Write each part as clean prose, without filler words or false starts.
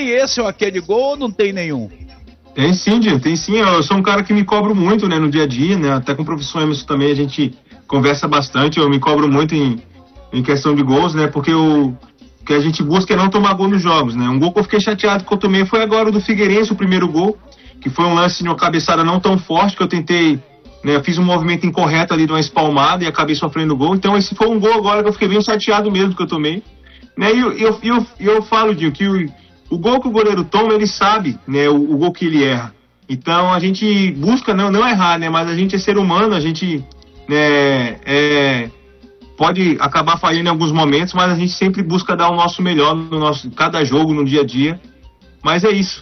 tem esse ou aquele gol ou não tem nenhum? Tem sim, Dinho, tem sim. Eu sou um cara que me cobro muito, né, no dia a dia, né? Até com o professor Emerson também a gente conversa bastante. Eu me cobro muito em questão de gols, né? Porque o que a gente busca é não tomar gol nos jogos, né? Um gol que eu fiquei chateado que eu tomei foi agora o do Figueirense, o primeiro gol, que foi um lance de uma cabeçada não tão forte, que eu tentei, né? Eu fiz um movimento incorreto ali de uma espalmada e acabei sofrendo o gol. Então esse foi um gol agora que eu fiquei bem chateado mesmo que eu tomei. Né? E eu falo, Dinho, que o gol que o goleiro toma, ele sabe, né, o gol que ele erra. Então a gente busca não errar, né, mas a gente é ser humano, a gente, né, pode acabar falhando em alguns momentos, mas a gente sempre busca dar o nosso melhor no cada jogo, no dia a dia. Mas é isso.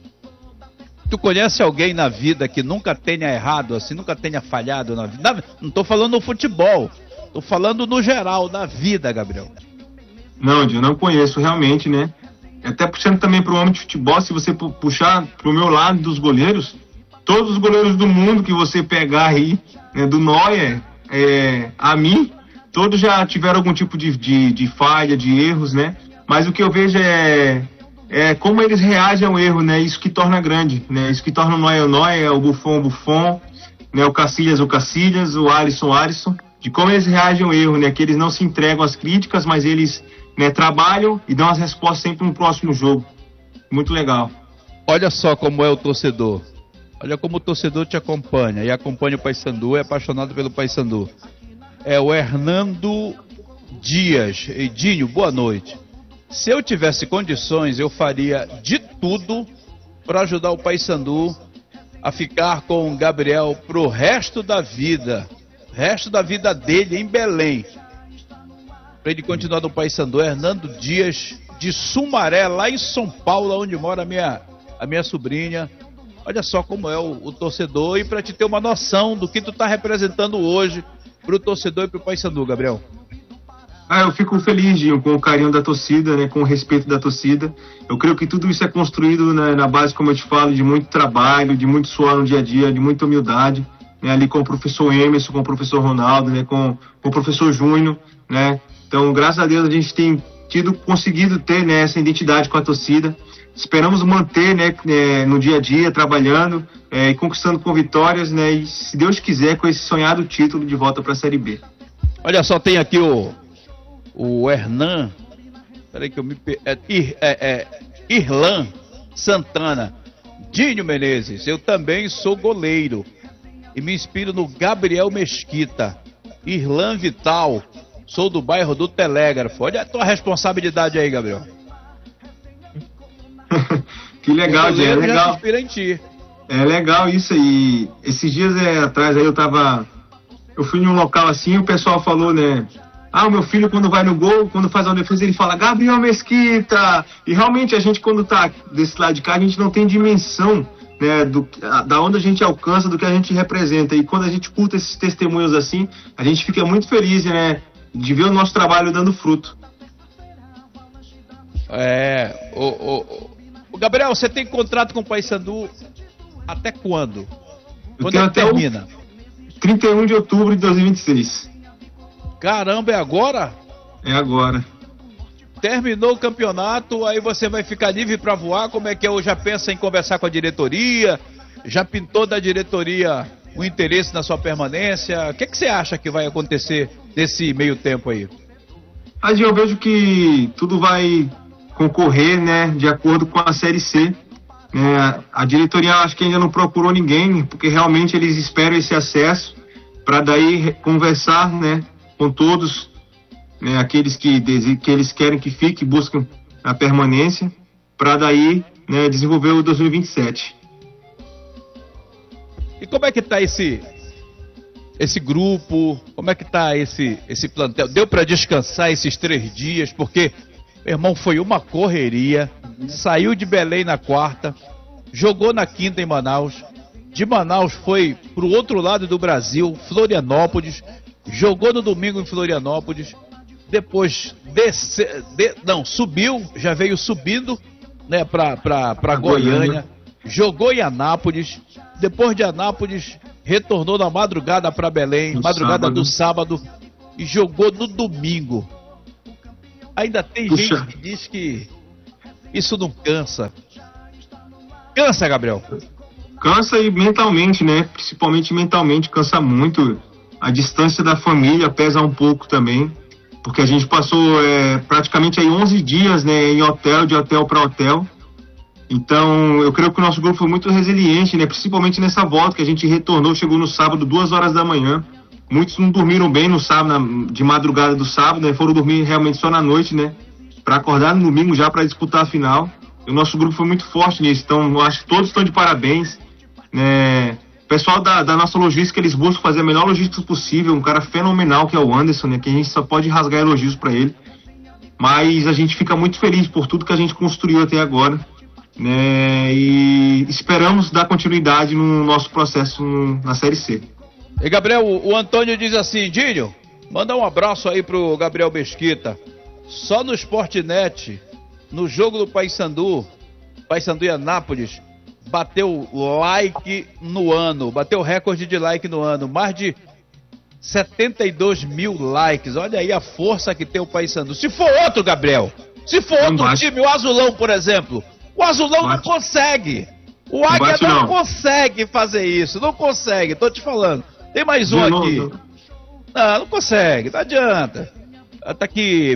Tu conhece alguém na vida que nunca tenha errado, assim, nunca tenha falhado na vida? Não estou falando no futebol, estou falando no geral, da vida, Gabriel. Não, Dinho, não conheço realmente, né? Até puxando também para o âmbito de futebol, se você puxar para o meu lado dos goleiros, todos os goleiros do mundo que você pegar aí, né, do Neuer a mim, todos já tiveram algum tipo de falha, de erros, né? Mas o que eu vejo é como eles reagem ao erro, né? Isso que torna grande, né? Isso que torna o Neuer, o Buffon, né? O Casillas, o Alisson, de como eles reagem ao erro, né? Que eles não se entregam às críticas, mas eles, né, trabalham e dão as respostas sempre no próximo jogo. Muito legal. Olha só como é o torcedor. Olha como o torcedor te acompanha. E acompanha o Paysandu, é apaixonado pelo Paysandu. É o Hernando Dias. Edinho, boa noite. Se eu tivesse condições, eu faria de tudo para ajudar o Paysandu a ficar com o Gabriel pro resto da vida. Resto da vida dele em Belém. Para ele continuar no Paysandu. Hernando Dias, de Sumaré, lá em São Paulo, onde mora a minha sobrinha. Olha só como é o torcedor, e para te ter uma noção do que tu tá representando hoje pro torcedor e pro Paysandu, Gabriel. Eu fico feliz, Dinho, com o carinho da torcida, né, com o respeito da torcida. Eu creio que tudo isso é construído, né, na base, como eu te falo, de muito trabalho, de muito suor no dia a dia, de muita humildade, né, ali com o professor Emerson, com o professor Ronaldo, né, com o professor Júnior, né. Então, graças a Deus, a gente tem conseguido ter, né, essa identidade com a torcida. Esperamos manter, né, no dia a dia, trabalhando, e conquistando com vitórias, né, e se Deus quiser, com esse sonhado título de volta para a Série B. Olha só, tem aqui o Hernan, peraí que eu me... Irlan Santana. Dinho Menezes, eu também sou goleiro e me inspiro no Gabriel Mesquita. Irlan Vital, sou do bairro do Telégrafo. Olha a tua responsabilidade aí, Gabriel. Que legal, Dinho, é legal. Já se inspira em ti. É legal isso aí. Esses dias atrás aí eu fui num local assim, o pessoal falou, né, o meu filho quando vai no gol, quando faz uma defesa, ele fala Gabriel Mesquita. E realmente a gente, quando tá desse lado de cá, a gente não tem dimensão, né, da onde a gente alcança, do que a gente representa. E quando a gente curta esses testemunhos assim, a gente fica muito feliz, né, de ver o nosso trabalho dando fruto. O Gabriel, você tem contrato com o Paysandu até quando? Quando ele termina? 31 de outubro de 2026. Caramba, é agora? É agora. Terminou o campeonato, aí você vai ficar livre para voar? Como é que é? Já pensa em conversar com a diretoria? Já pintou da diretoria o interesse na sua permanência? O que você acha que vai acontecer nesse meio tempo aí? Eu vejo que tudo vai concorrer, né, de acordo com a Série C. A diretoria acho que ainda não procurou ninguém, porque realmente eles esperam esse acesso para daí conversar, né, com todos, né, aqueles que eles querem que fique, buscam a permanência, para daí, né, desenvolver o 2027. E como é que tá esse grupo? Como é que tá esse plantel? Deu para descansar esses 3 dias? Porque, meu irmão, foi uma correria. Saiu de Belém na quarta, jogou na quinta em Manaus. De Manaus foi pro outro lado do Brasil, Florianópolis. Jogou no domingo em Florianópolis. Depois subiu, já veio subindo, né, pra Goiânia. Jogou em Anápolis. Depois de Anápolis, retornou na madrugada para Belém, do sábado, e jogou no domingo. Ainda tem gente que diz que Isso não cansa? Cansa, Gabriel? Cansa e mentalmente, né? Principalmente mentalmente, cansa muito. A distância da família pesa um pouco também, porque a gente passou praticamente aí 11 dias, né, em hotel, de hotel para hotel. Então, eu creio que o nosso grupo foi muito resiliente, né? Principalmente nessa volta que a gente retornou, chegou no sábado, 2 horas da manhã. Muitos não dormiram bem no sábado, de madrugada do sábado, né? Foram dormir realmente só na noite, né? Para acordar no domingo já para disputar a final. E o nosso grupo foi muito forte nisso, então eu acho que todos estão de parabéns, né? O pessoal da nossa logística, eles buscam fazer a melhor logística possível, um cara fenomenal que é o Anderson, né? Que a gente só pode rasgar elogios para ele. Mas a gente fica muito feliz por tudo que a gente construiu até agora, né? E esperamos dar continuidade no nosso processo na Série C. E Gabriel, o Antônio diz assim: Dinho, manda um abraço aí pro Gabriel Mesquita. Só no Sportnet, no jogo do Paysandu e Anápolis, bateu like no ano, bateu recorde de like no ano, mais de 72 mil likes. Olha aí a força que tem o Paysandu. Se for outro, Gabriel, se for outro time, o Azulão, por exemplo, o Azulão não consegue. O Águia não consegue fazer isso, não consegue, tô te falando. Tem mais um aqui. Não consegue, não adianta. Tá aqui,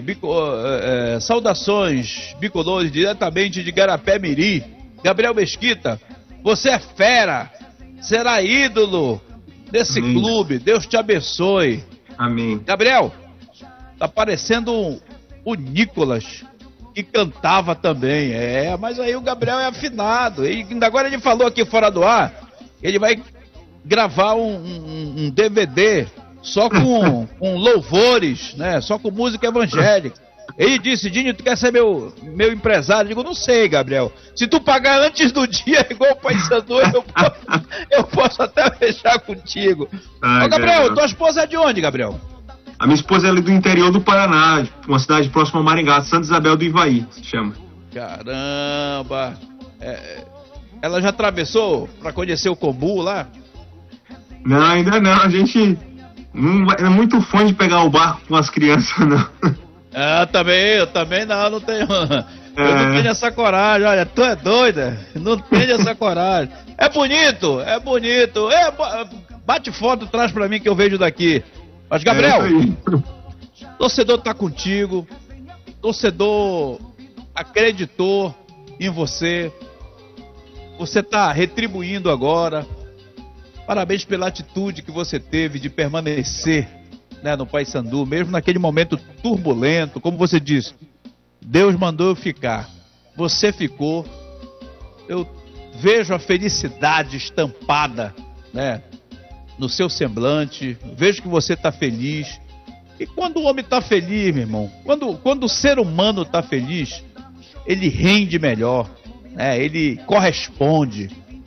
saudações bicolores diretamente de Garapé Mirim. Gabriel Mesquita, você é fera, será ídolo desse clube, Deus te abençoe. Amém. Gabriel, tá parecendo o Nicolas, que cantava também. Mas aí o Gabriel é afinado. E ainda agora ele falou aqui fora do ar, ele vai gravar um DVD só com louvores, né? Só com música evangélica. Ele disse: Dinho, tu quer ser meu empresário? Eu digo: não sei, Gabriel. Se tu pagar antes do dia, igual o Paysandu, eu posso até fechar contigo. Ô, Gabriel, tua esposa é de onde, Gabriel? A minha esposa é ali do interior do Paraná, uma cidade próxima a Maringá, Santa Isabel do Ivaí, se chama. Caramba! Ela já atravessou para conhecer o Combu lá? Não, ainda não. A gente não é muito fã de pegar o barco com as crianças, não. Eu também não tenho. Eu não tenho essa coragem, olha, tu é doida, não tenho essa coragem. É bonito. Bate foto, traz pra mim que eu vejo daqui. Mas, Gabriel, torcedor tá contigo, torcedor acreditou em você tá retribuindo agora. Parabéns pela atitude que você teve de permanecer, né, no Paysandu, mesmo naquele momento turbulento. Como você disse, Deus mandou eu ficar, você ficou. Eu vejo a felicidade estampada, né, no seu semblante, vejo que você está feliz. E quando o homem está feliz, meu irmão, quando o ser humano está feliz, ele rende melhor, né, ele corresponde,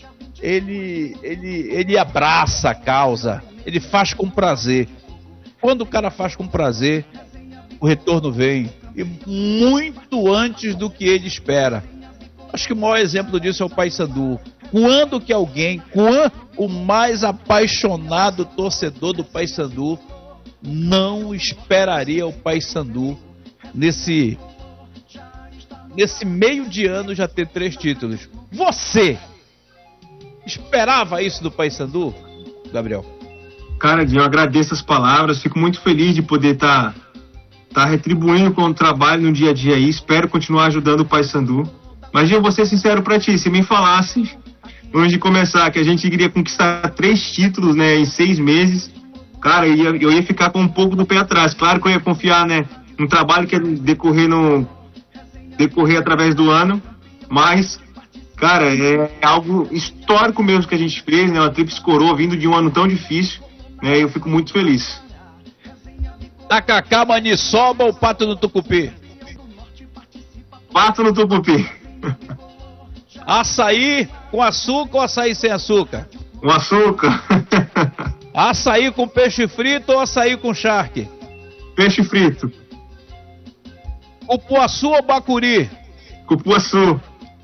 ele abraça a causa, ele faz com prazer. Quando o cara faz com prazer, o retorno vem, e muito antes do que ele espera. Acho que o maior exemplo disso é o Paysandu. Quando o mais apaixonado torcedor do Paysandu não esperaria o Paysandu nesse meio de ano já ter 3 títulos. Você esperava isso do Paysandu, Gabriel? Cara, eu agradeço as palavras, fico muito feliz de poder estar retribuindo com o trabalho no dia a dia aí, espero continuar ajudando o Paysandu. Mas eu vou ser sincero pra ti, se me falasse, antes de começar, que a gente iria conquistar 3 títulos, né, em 6 meses, cara, eu ia ficar com um pouco do pé atrás. Claro que eu ia confiar, né, no trabalho que ia decorrer através do ano, mas, cara, é algo histórico mesmo que a gente fez, né, uma tríplice coroa vindo de um ano tão difícil, né, eu fico muito feliz. Tacacá, maniçoba ou pato no tucupi? Pato no tucupi. Açaí com açúcar ou açaí sem açúcar? Com açúcar. Açaí com peixe frito ou açaí com charque? Peixe frito. Cupuaçu ou bacuri? Cupuaçu.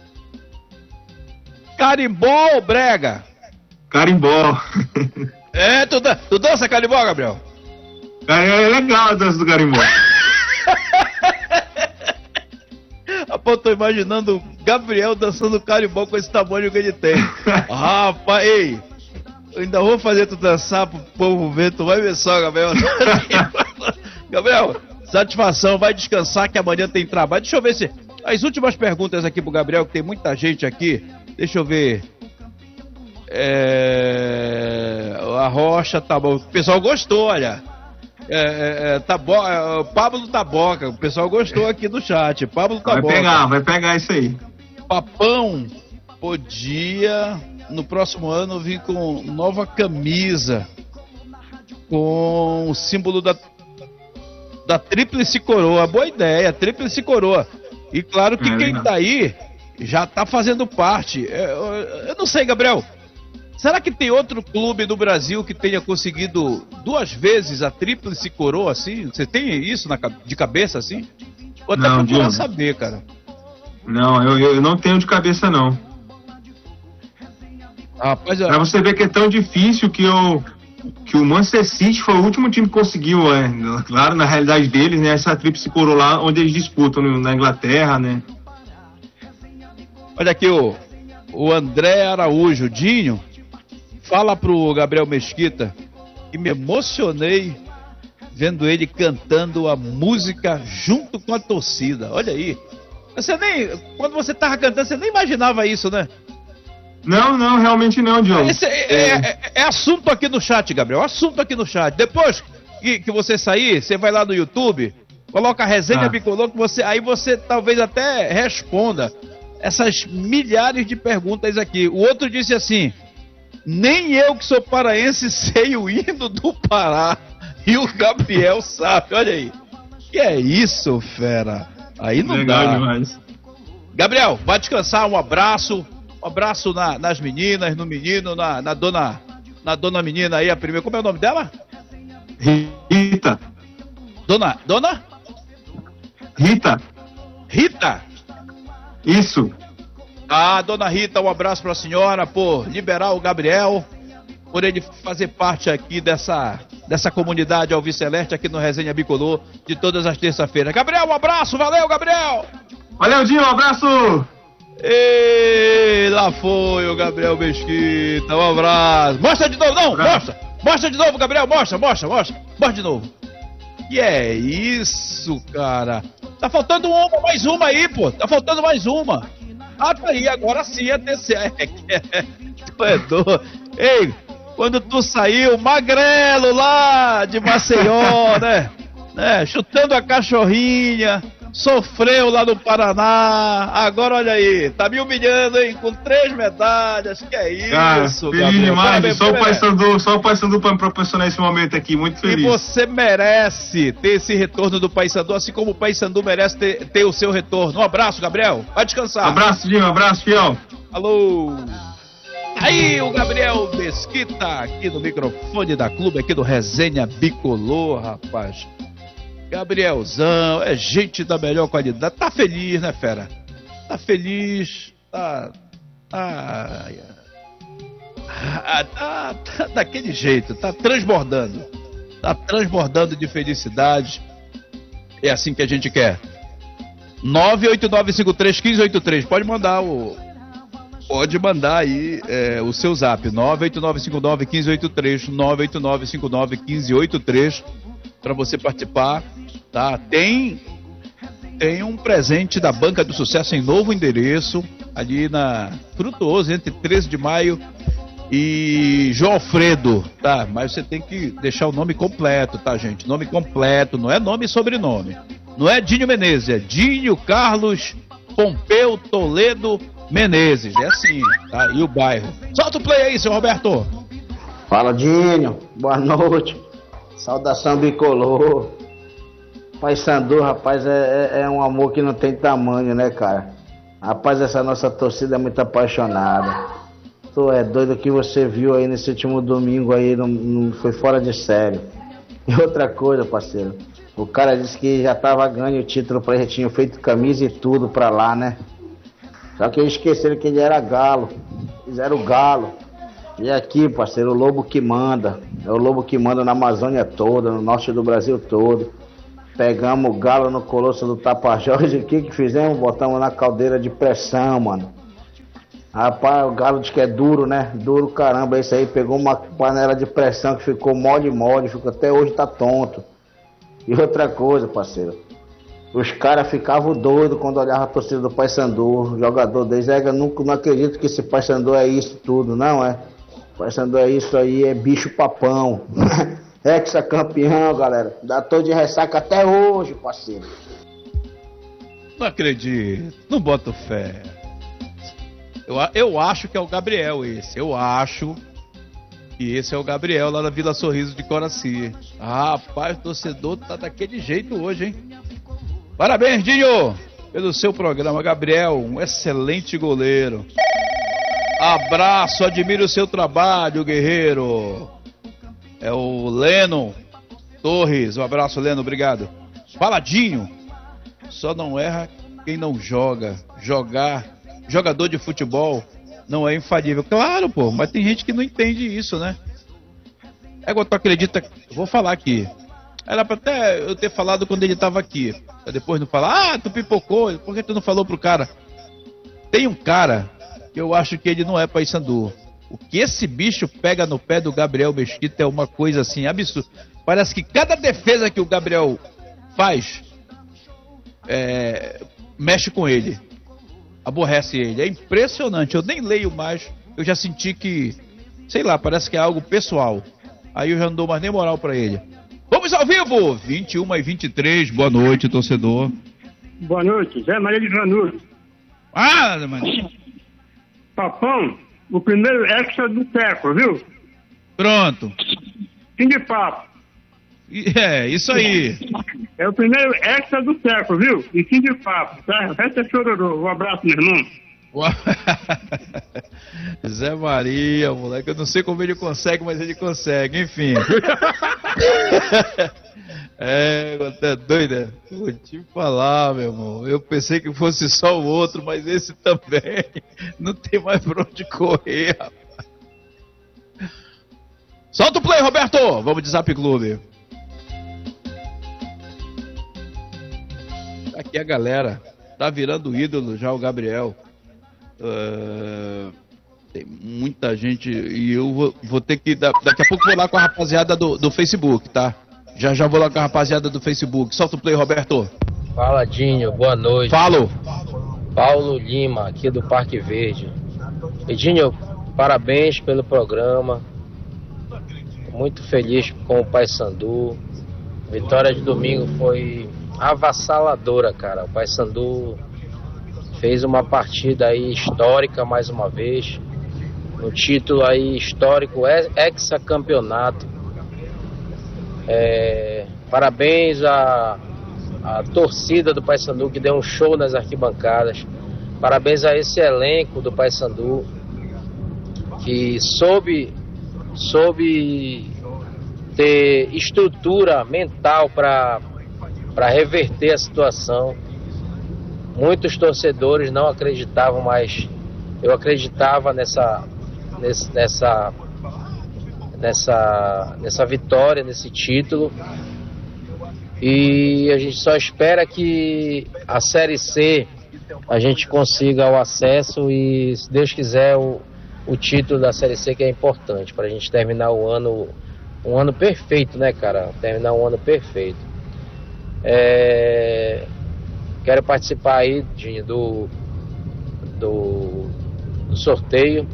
Carimbó ou brega? Carimbó. Tu dança carimbó, Gabriel? É legal a dança do carimbó. Rapaz, eu tô imaginando o Gabriel dançando carimbó com esse tamanho que ele tem. Rapaz, ei, eu ainda vou fazer tu dançar pro povo ver, tu vai ver só, Gabriel. Gabriel, satisfação, vai descansar que amanhã tem trabalho. Deixa eu ver se... As últimas perguntas aqui pro Gabriel, que tem muita gente aqui. Deixa eu ver. A Rocha, tá bom. O pessoal gostou, olha. Pablo Taboca, o pessoal gostou aqui do chat. Pablo Taboca. Vai pegar isso aí. Papão podia no próximo ano vir com nova camisa com o símbolo da Tríplice Coroa. Boa ideia, Tríplice Coroa. E claro que quem tá aí já tá fazendo parte. Eu não sei, Gabriel. Será que tem outro clube do Brasil que tenha conseguido 2 vezes a Tríplice Coroa, assim? Você tem isso de cabeça, assim? Vou até procurar saber, cara. Não, eu não tenho de cabeça, não. Rapaz, pra você ver que é tão difícil que o Manchester City foi o último time que conseguiu, claro, na realidade deles, né, essa Tríplice Coroa lá, onde eles disputam na Inglaterra, né? Olha aqui o André Araújo, Dinho. Fala pro Gabriel Mesquita que me emocionei vendo ele cantando a música junto com a torcida. Olha aí. Quando você tava cantando, você nem imaginava isso, né? Não, realmente não, Diogo. Esse é assunto aqui no chat, Gabriel. Assunto aqui no chat. Depois que você sair, você vai lá no YouTube, coloca a Resenha Bicolor, que aí você talvez até responda essas milhares de perguntas aqui. O outro disse assim: nem eu que sou paraense sei o hino do Pará. E o Gabriel sabe, olha aí. Que é isso, fera? Aí não legal dá. Demais. Gabriel, vai descansar, um abraço. Um abraço nas meninas, no menino, na dona menina aí, a primeira. Como é o nome dela? Rita. Dona? Rita? Isso. Dona Rita, um abraço pra senhora por liberar o Gabriel, por ele fazer parte aqui dessa comunidade Alvi Celeste aqui no Resenha Bicolor de todas as terças-feiras. Gabriel, um abraço, valeu, Gabriel! Valeu, Dinho, um abraço! E lá foi o Gabriel Mesquita, um abraço. Mostra de novo, não, mostra de novo, Gabriel, mostra de novo. Que é isso, cara? Tá faltando mais uma aí, pô, tá faltando mais uma. Tá aí, agora sim a terceira. Tu é doido. Ei, quando tu saiu, magrelo lá de Maceió, né, chutando a cachorrinha, sofreu lá no Paraná, agora olha aí, tá me humilhando, hein, com 3 medalhas, que é isso, cara, feliz demais, só o Paysandu pra me proporcionar esse momento aqui, muito feliz. E você merece ter esse retorno do Paysandu, assim como o Paysandu merece ter o seu retorno. Um abraço, Gabriel, vai descansar. Abraço, Dinho, abraço, fiel. Alô. Aí o Gabriel Mesquita, aqui no microfone da Clube, aqui do Resenha Bicolor, rapaz. Gabrielzão, é gente da melhor qualidade. Tá feliz, né, fera? Tá feliz, tá daquele jeito, tá transbordando. Tá transbordando de felicidade. É assim que a gente quer. 989531583. Pode mandar aí o seu zap. 989591583. 989591583. Para você participar, tá? Tem um presente da Banca do Sucesso em novo endereço, ali na Frutuoso, entre 13 de maio e João Alfredo, tá? Mas você tem que deixar o nome completo, tá, gente? Nome completo, não é nome e sobrenome. Não é Dinho Menezes, é Dinho Carlos Pompeu Toledo Menezes. É assim, tá? E o bairro. Solta o play aí, seu Roberto. Fala, Dinho. Boa noite. Saudação Bicolor. Paysandu, rapaz, é um amor que não tem tamanho, né, cara? Rapaz, essa nossa torcida é muito apaixonada. Tu é doido, que você viu aí nesse último domingo aí, não foi fora de sério. E outra coisa, parceiro, o cara disse que já tava ganho o título pra ele, tinha feito camisa e tudo pra lá, né? Só que eles esqueceram que ele era galo. Fizeram o galo. E aqui, parceiro, o lobo que manda. É o lobo que manda na Amazônia toda, no norte do Brasil todo. Pegamos o galo no Colosso do Tapajós e o que fizemos? Botamos na caldeira de pressão, mano. Rapaz, o galo diz que é duro, né? Duro caramba, esse aí pegou uma panela de pressão que ficou mole, até hoje tá tonto. E outra coisa, parceiro, os caras ficavam doidos quando olhavam a torcida do Paysandu, o jogador deles, eu nunca não acredito que esse Paysandu é isso tudo, não é? Paysandu é isso aí, é bicho papão. Ex-campeão, galera, dá todo de ressaca até hoje, parceiro. Não acredito, não boto fé. Eu acho que é o Gabriel esse. Eu acho que esse é o Gabriel lá na Vila Sorriso de Coraci. Rapaz, o torcedor tá daquele jeito hoje, hein? Parabéns, Dinho, pelo seu programa. Gabriel, um excelente goleiro. Abraço, admiro o seu trabalho, guerreiro. É o Leno Torres. Um abraço, Leno, obrigado. Fala, Dinho. Só não erra quem não joga. Jogador de futebol não é infalível. Claro, pô, mas tem gente que não entende isso, né? Égua, tu acredita? Vou falar aqui. Era pra até eu ter falado quando ele tava aqui. Pra depois não falar, tu pipocou, por que tu não falou pro cara? Tem um cara que eu acho que ele não é Paysandu. O que esse bicho pega no pé do Gabriel Mesquita é uma coisa assim absurda. Parece que cada defesa que o Gabriel faz mexe com ele. Aborrece ele, é impressionante. Eu nem leio mais, eu já senti que, sei lá, parece que é algo pessoal. Aí eu já não dou mais nem moral pra ele. Vamos ao vivo, 21h23, boa noite, torcedor. Boa noite, Zé Maria de Vanucci. Ah, mano. Papão, o primeiro extra do século, viu? Pronto. Fim de papo. É, isso aí. É o primeiro extra do século, viu? E fim de papo, tá? O resto é chororô. Um abraço, meu irmão. Zé Maria, moleque, eu não sei como ele consegue, mas ele consegue, enfim. Você é doido, né? Vou te falar, meu irmão. Eu pensei que fosse só o outro, mas esse também. Não tem mais pra onde correr, rapaz. Solta o play, Roberto! Vamos de Zap Clube. Aqui a galera tá virando ídolo já, o Gabriel. Tem muita gente e eu vou ter que daqui a pouco vou lá com a rapaziada do Facebook, tá? Já vou lá com a rapaziada do Facebook. Solta o play, Roberto. Fala, Dinho, boa noite. Falo. Paulo Lima, aqui do Parque Verde. Dinho, parabéns pelo programa. Muito feliz com o Paysandu. Vitória de domingo foi avassaladora, cara. O Paysandu fez uma partida aí histórica mais uma vez. Um título aí histórico, hexacampeonato. Parabéns à torcida do Paysandu que deu um show nas arquibancadas. Parabéns a esse elenco do Paysandu que soube ter estrutura mental para reverter a situação. Muitos torcedores não acreditavam, mas eu acreditava nessa vitória, nesse título. E a gente só espera que a Série C a gente consiga o acesso e, se Deus quiser, o título da Série C, que é importante para a gente terminar o ano, um ano perfeito, né, cara? Terminar um ano perfeito. Quero participar aí do sorteio.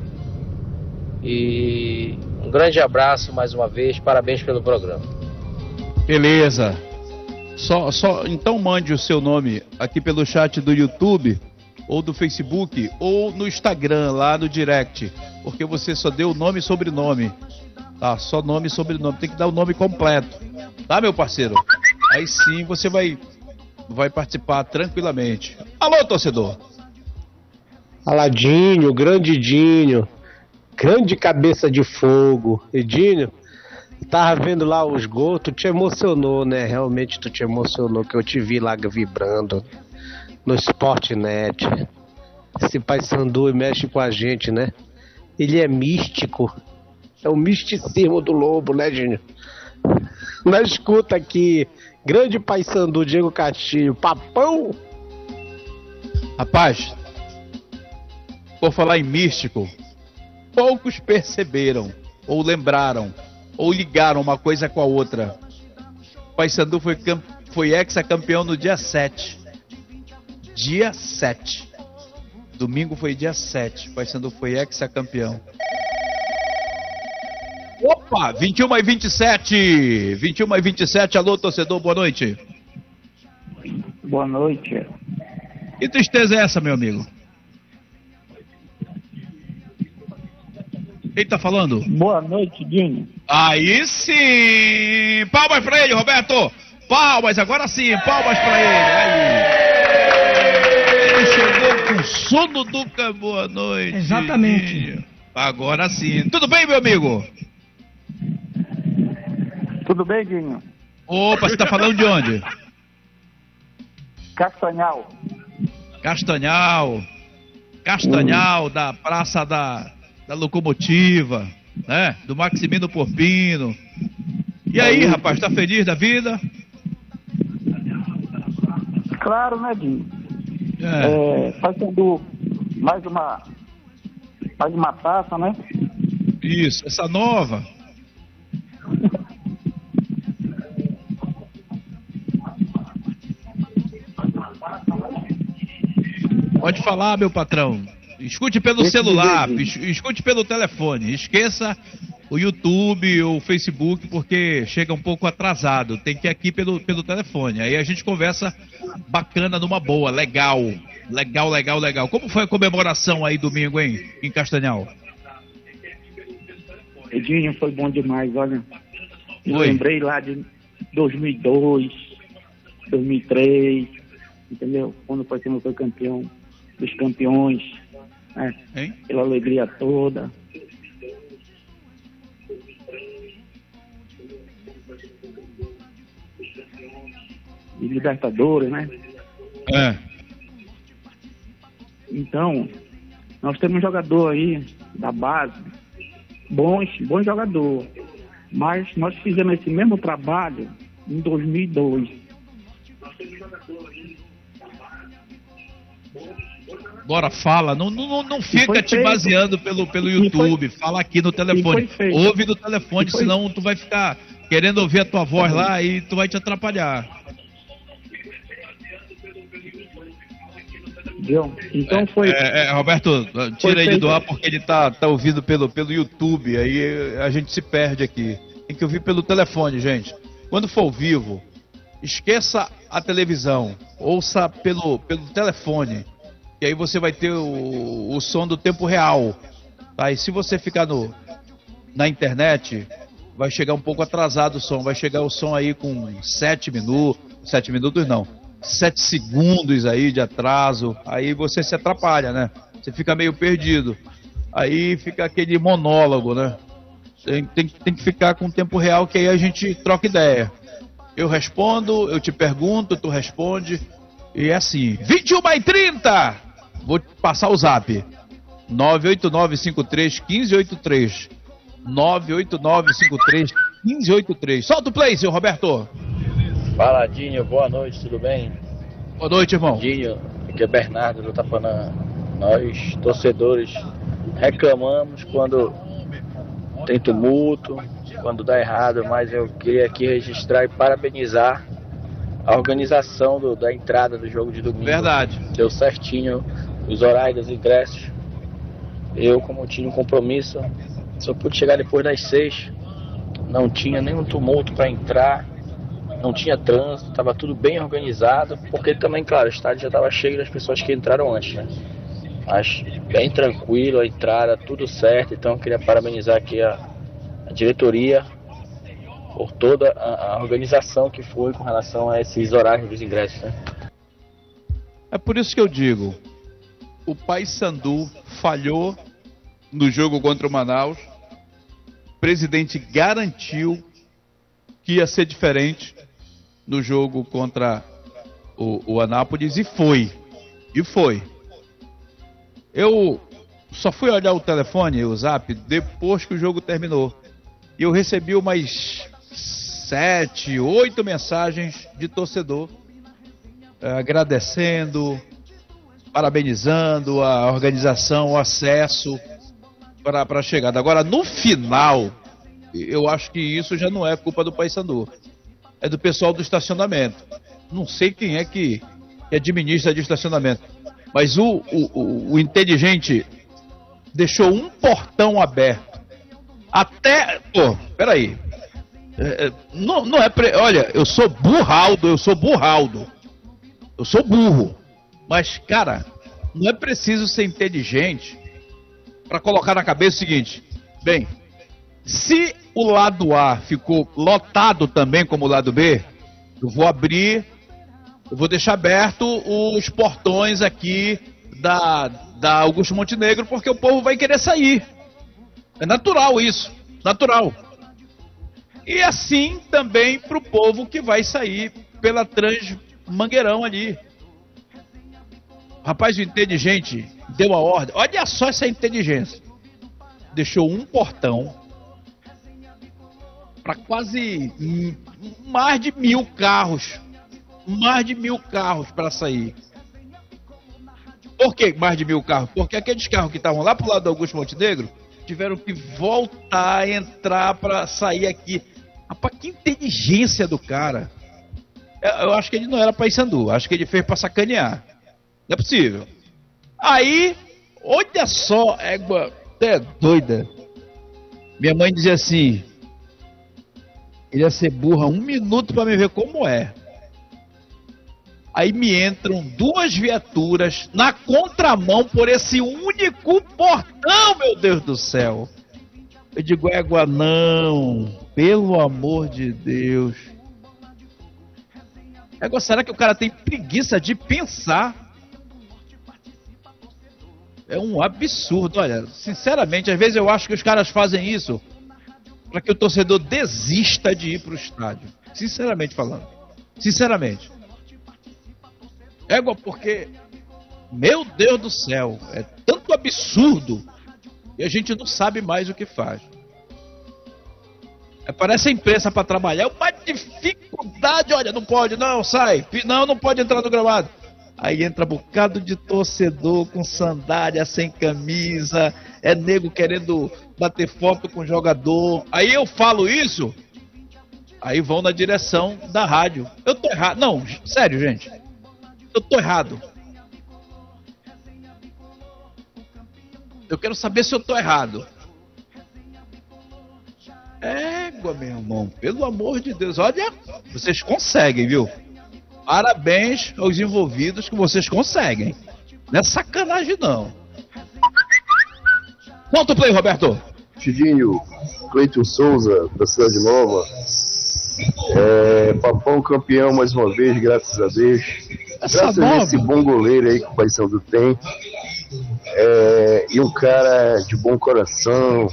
E um grande abraço mais uma vez, parabéns pelo programa. Beleza. Então mande o seu nome aqui pelo chat do YouTube, ou do Facebook, ou no Instagram, lá no direct, porque você só deu nome e sobrenome, tá? Só nome e sobrenome, tem que dar o nome completo, tá, meu parceiro? Aí sim você vai participar tranquilamente. Alô, torcedor! Aladinho, grande Dinho, grande cabeça de fogo. Edinho, tava vendo lá os gols, tu te emocionou, né? Realmente tu te emocionou, que eu te vi lá vibrando no Sportnet. Esse Paysandu mexe com a gente, né? Ele é místico. É o misticismo do lobo, né, Dinho? Nós escuta aqui Grande Paysandu, Diego Castilho, papão! Rapaz, por falar em místico, poucos perceberam, ou lembraram, ou ligaram uma coisa com a outra. Paysandu foi hexacampeão no dia 7. Dia 7. Domingo foi dia 7. Paysandu foi hexacampeão. Opa, 21h27. 21h27, alô torcedor, boa noite. Boa noite. Que tristeza é essa, meu amigo? Quem tá falando? Boa noite, Dinho. Aí sim! Palmas pra ele, Roberto! Palmas, agora sim, palmas pra ele! Aí. Ele chegou com sono do cão. Boa noite. Exatamente. Agora sim. Tudo bem, meu amigo? Tudo bem, Dinho? Opa, você tá falando de onde? Castanhal. Castanhal, da Praça da Locomotiva, né? Do Maximino Porpino. E aí, rapaz, tá feliz da vida? Claro, né, Dinho? Fazendo mais uma taça, né? Isso, essa nova. Pode falar, meu patrão. Escute pelo celular, escute pelo telefone. Esqueça o YouTube ou o Facebook, porque chega um pouco atrasado. Tem que ir aqui pelo telefone. Aí a gente conversa bacana, numa boa, legal. Legal. Como foi a comemoração aí domingo, hein, em Castanhal? Edinho, foi bom demais, olha. Eu Oi. lembrei lá de 2002, 2003, entendeu? Quando o Paysandu foi campeão dos campeões, né? Hein? Pela alegria toda. E Libertadores, né? Então, nós temos um jogador aí da base, bom jogador, mas nós fizemos esse mesmo trabalho em 2002. Bora, fala, não fica te baseando pelo YouTube, fala aqui no telefone, ouve no telefone, senão tu vai ficar querendo ouvir a tua voz lá e tu vai te atrapalhar. Então foi. Roberto, tira ele do ar porque ele tá ouvindo pelo YouTube, aí a gente se perde aqui. Tem que ouvir pelo telefone, gente. Quando for ao vivo, esqueça a televisão, ouça pelo telefone. E aí você vai ter o som do tempo real. Tá? E se você ficar na internet, vai chegar um pouco atrasado o som. Vai chegar o som aí com 7 minutos. 7 minutos não. 7 segundos aí de atraso. Aí você se atrapalha, né? Você fica meio perdido. Aí fica aquele monólogo, né? Tem que ficar com o tempo real, que aí a gente troca ideia. Eu respondo, eu te pergunto, tu responde. E é assim. 21h30! Vou passar o zap. 989531583. 989531583. Solta o play, seu Roberto. Fala, Dinho, boa noite, tudo bem? Boa noite, irmão. Dinho, aqui é Bernardo do Tapanã. Nós, torcedores, reclamamos quando tem tumulto, quando dá errado, mas eu queria aqui registrar e parabenizar a organização da entrada do jogo de domingo. Verdade. Deu certinho os horários dos ingressos. Eu, como tinha um compromisso, só pude chegar depois das 6. Não tinha nenhum tumulto para entrar, não tinha trânsito, estava tudo bem organizado, porque também, claro, o estádio já estava cheio das pessoas que entraram antes, né? Mas bem tranquilo a entrada, tudo certo. Então eu queria parabenizar aqui a diretoria por toda a organização que foi com relação a esses horários dos ingressos, né? É por isso que eu digo, o Paysandu falhou no jogo contra o Manaus. O presidente garantiu que ia ser diferente no jogo contra o Anápolis e foi. Eu só fui olhar o telefone, o zap, depois que o jogo terminou. E eu recebi umas 7, 8 mensagens de torcedor agradecendo, parabenizando a organização, o acesso para a chegada. Agora, no final, eu acho que isso já não é culpa do Paysandu, é do pessoal do estacionamento. Não sei quem é que administra de estacionamento, mas o inteligente deixou um portão aberto. Até... Pô, peraí. Não é... Olha, eu sou burro. Eu sou burro. Mas, cara, não é preciso ser inteligente para colocar na cabeça o seguinte. Bem, se o lado A ficou lotado também como o lado B, eu vou deixar aberto os portões aqui da Augusto Montenegro, porque o povo vai querer sair. É natural isso, natural. E assim também para o povo que vai sair pela Transmangueirão ali. Rapaz, o inteligente deu a ordem. Olha só essa inteligência. Deixou um portão para quase mais de 1.000 carros. Mais de 1.000 carros para sair. Por que mais de 1.000 carros? Porque aqueles carros que estavam lá pro lado do Augusto Montenegro tiveram que voltar, entrar para sair aqui. Rapaz, que inteligência do cara. Eu acho que ele não era Paysandu, acho que ele fez para sacanear. Não é possível. Aí, olha só, égua, é doida. Minha mãe dizia assim: ele ia ser burra 1 minuto para me ver como é. Aí me entram 2 viaturas na contramão por esse único portão, meu Deus do céu. Eu digo, égua, não, pelo amor de Deus. Égua, será que o cara tem preguiça de pensar? É um absurdo, olha, sinceramente, às vezes eu acho que os caras fazem isso para que o torcedor desista de ir para o estádio. Sinceramente falando. Sinceramente. Égua, porque, meu Deus do céu, é tanto absurdo e a gente não sabe mais o que faz. Parece a imprensa para trabalhar, é uma dificuldade, olha, não pode, não, sai, não pode entrar no gramado. Aí entra um bocado de torcedor com sandália, sem camisa, é nego querendo bater foto com o jogador. Aí eu falo isso, aí vão na direção da rádio. Eu tô errado, não, sério, gente. Eu tô errado. Eu quero saber se eu tô errado. Égua, meu irmão, pelo amor de Deus, olha, vocês conseguem, viu? Parabéns aos envolvidos que vocês conseguem. Não é sacanagem, não. Volta o play, Roberto. Tidinho, Cleiton Souza, da Cidade Nova. Papão campeão mais uma vez, graças a Deus. Graças a esse bom goleiro aí que o Paysandu tem. E um cara de bom coração.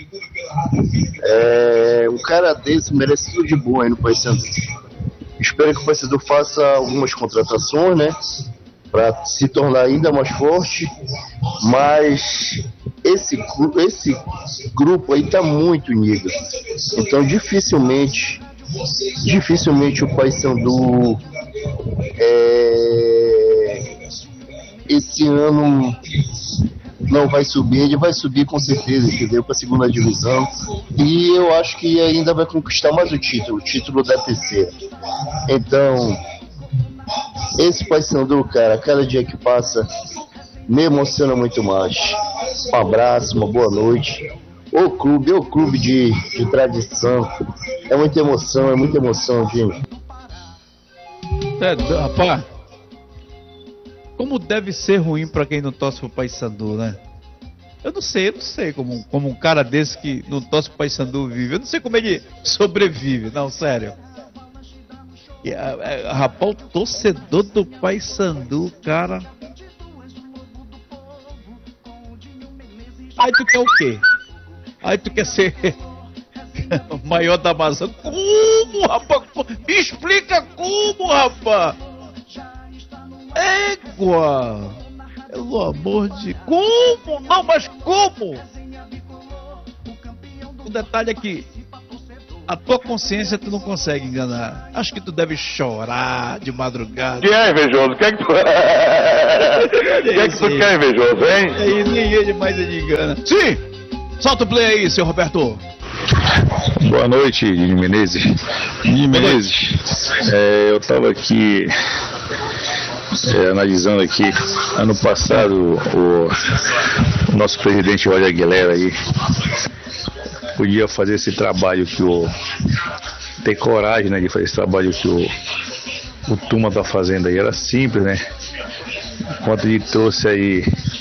Um cara desse merece tudo de bom aí no Paysandu. Espero que o Paysandu faça algumas contratações, né? Para se tornar ainda mais forte. Mas esse grupo aí tá muito unido. Então dificilmente o Paysandu esse ano não vai subir, ele vai subir com certeza, entendeu? Para a segunda divisão. E eu acho que ainda vai conquistar mais o título da terceira. Então, esse Paysandu, cara, cada dia que passa me emociona muito mais. Um abraço, uma boa noite. O clube de tradição. É muita emoção, gente. Rapaz, como deve ser ruim pra quem não torce pro Paysandu, né? Eu não sei como um cara desse que não torce pro Paysandu vive. Eu não sei como ele sobrevive, não, sério. Rapaz, o torcedor do Paysandu, cara. Aí tu quer o quê? Aí tu quer ser o maior da Amazônia? Como, rapaz? Me explica como, rapaz? Égua! Pelo amor de... Como? Não, mas como? O detalhe é que A tua consciência tu não consegue enganar. Acho que tu deve chorar de madrugada. Que é invejoso? O que é que tu... O que é que tu quer, invejoso, hein? Aí nem ele mais ele engana. Sim! Solta o play aí, seu Roberto. Boa noite, Dini Menezes. Dini Menezes, eu tava aqui analisando aqui, ano passado o nosso presidente Roger Aguilera aí podia fazer esse trabalho que ter coragem, né, de fazer esse trabalho que o Tuma tá fazendo aí. Era simples, né? Enquanto ele trouxe aí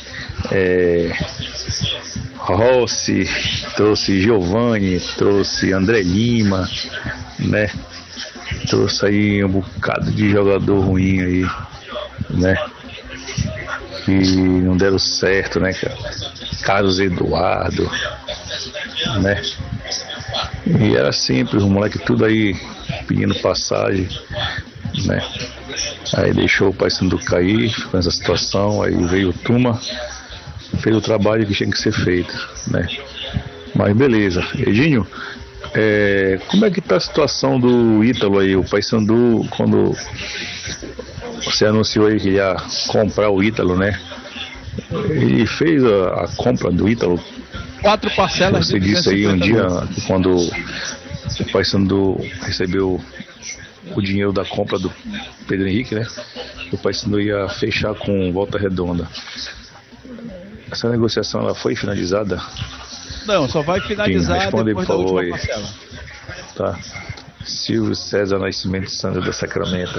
Rossi, trouxe Giovani, trouxe André Lima, né? Trouxe aí um bocado de jogador ruim aí, né? Que não deram certo, né, cara? Carlos Eduardo, né? E era simples, o moleque tudo aí pedindo passagem, né? Aí deixou o Paysandu cair, ficou nessa situação, aí veio o Tuma, fez o trabalho que tinha que ser feito, né? Mas beleza. Edinho, como é que tá a situação do Ítalo aí? O Paysandu, quando você anunciou aí que ia comprar o Ítalo, né? Ele fez a compra do Ítalo. 4 parcelas. Você disse aí um dia, quando o Paysandu recebeu o dinheiro da compra do Pedro Henrique, né? O Paysandu ia fechar com Volta Redonda. Essa negociação ela foi finalizada? Não, só vai finalizar responde, depois da última parcela. Tá. Silvio César Nascimento Sandra da Sacramento.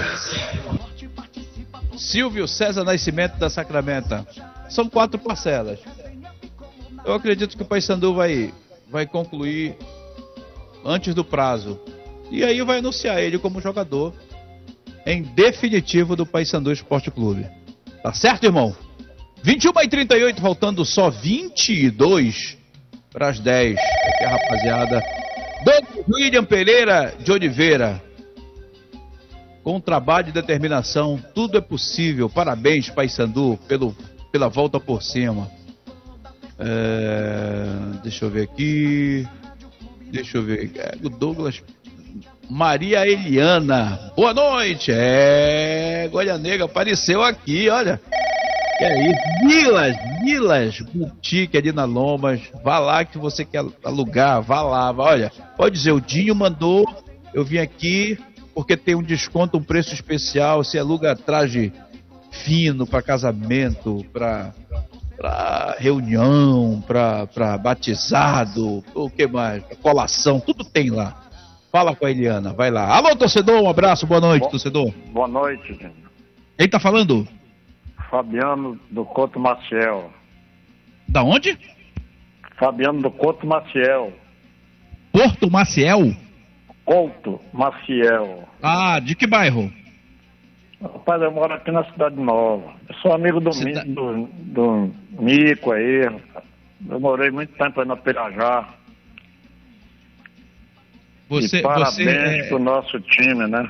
Silvio César Nascimento da Sacramento. São 4 parcelas. Eu acredito que o Paysandu vai concluir antes do prazo. E aí vai anunciar ele como jogador em definitivo do Paysandu Esporte Clube. Tá certo, irmão? 21h38, faltando só 22 para as 10. Aqui a rapaziada do William Pereira de Oliveira. Com trabalho e determinação, tudo é possível. Parabéns, Paysandu, pela volta por cima. Deixa eu ver aqui. O Douglas. Maria Eliana. Boa noite. Goiânia Negra apareceu aqui, olha. Que é isso? Vilas Boutique ali na Lomas. Vá lá que você quer alugar. Vá lá. Olha, pode dizer, o Dinho mandou. Eu vim aqui porque tem um desconto, um preço especial. Você aluga traje fino para casamento, para reunião, para batizado, o que mais? Pra colação, tudo tem lá. Fala com a Eliana, vai lá. Alô, torcedor, um abraço, boa noite, torcedor. Boa noite, gente. Quem tá falando? Fabiano do Couto Maciel. Da onde? Fabiano do Couto Maciel. Porto Maciel? Couto Maciel. Ah, de que bairro? Rapaz, eu moro aqui na Cidade Nova. Eu sou amigo do Mico aí. Eu morei muito tempo aí na Pirajá. Parabéns pro nosso time, né?